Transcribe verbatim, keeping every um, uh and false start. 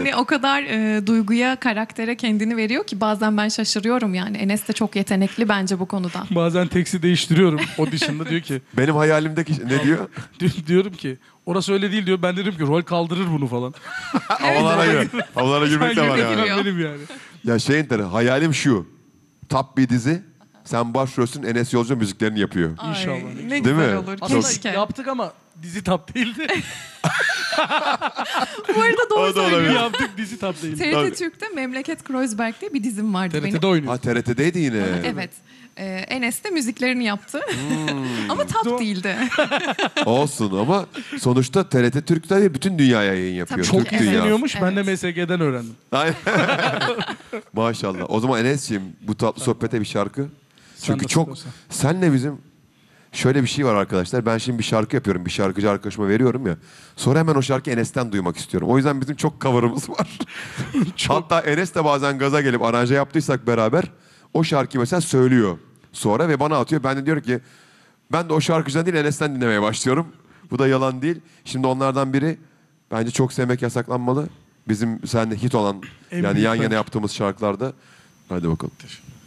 Yani o kadar e, duyguya, karaktere kendini veriyor ki bazen ben şaşırıyorum yani. Enes de çok yetenekli bence bu konuda. Bazen teksti değiştiriyorum. O dışında diyor ki Benim hayalimdeki ne diyor? di- diyorum ki orası öyle değil diyor. Ben dedim ki rol kaldırır bunu falan. Havalara gir. Havalara girmek de var girmek yani. giriyor. Benim yani. Ya şey enteresan, hayalim şu. Top bir dizi. Sen başrolsün, Enes Yolcu müziklerini yapıyor. Ay, İnşallah. ne Değil güzel mi? olur. Aslında Keşke. yaptık ama dizi tap değildi. Bu arada doğru O da olabilir. söylüyor. yaptık dizi tap değildi. T R Tabii. T Türk'te Memleket Kreuzberg diye bir dizim vardı T R T'de benim. oynuyor. Ha T R T'deydi yine. Evet. Ee, Enes de müziklerini yaptı. Hmm. Ama tap değildi. Olsun ama sonuçta T R T Türk'te değil, bütün dünyaya yayın yapıyor. Tabii, Türk evet. dünyası. İzleniyormuş. Ben de Evet. M S G'den öğrendim. Aynen. Maşallah. O zaman Enes'ciğim bu tatlı sohbete bir şarkı. Çünkü nasıl çok diyorsan. senle bizim şöyle bir şey var arkadaşlar. Ben şimdi bir şarkı yapıyorum. Bir şarkıcı arkadaşıma veriyorum ya. Sonra hemen o şarkıyı Enes'ten duymak istiyorum. O yüzden bizim çok cover'ımız var. Hatta Enes de bazen gaza gelip aranje yaptıysak beraber o şarkıyı mesela söylüyor sonra ve bana atıyor. Ben de diyorum ki ben de o şarkıcıdan değil Enes'ten dinlemeye başlıyorum. Bu da yalan değil. Şimdi onlardan biri bence Çok Sevmek Yasaklanmalı. Bizim seninle hit olan En yani büyük yan yana bence. yaptığımız şarkılarda. Hadi bakalım. Teşekkür